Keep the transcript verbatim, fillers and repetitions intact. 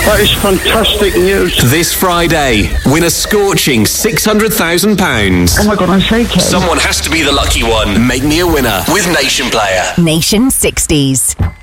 That is fantastic news. This Friday, win a scorching six hundred thousand pounds. Oh my God, I'm shaking. Someone has to be the lucky one. Make me a winner with Nation Player. Nation sixties.